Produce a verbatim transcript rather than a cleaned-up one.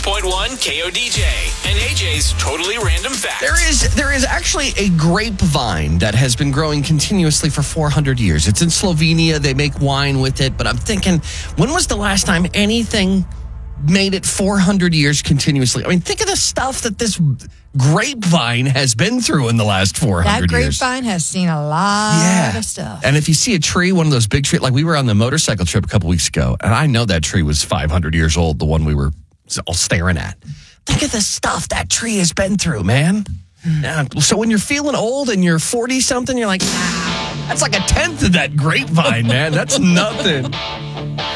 point one K O D J and A J's Totally Random Fact. There is there is actually a grapevine that has been growing continuously for four hundred years. It's in Slovenia. They make wine with it. But I'm thinking, when was the last time anything made it four hundred years continuously? I mean, think of the stuff that this grapevine has been through in the last four hundred That years. grapevine has seen a lot Yeah. of stuff. And if you see a tree, one of those big trees, like we were on the motorcycle trip a couple weeks ago, and I know that tree was five hundred years old, the one we were all staring at. Think of the stuff that tree has been through, man. Yeah, so when you're feeling old and you're forty-something, you're like, ah, that's like a tenth of that grapevine, man. That's nothing.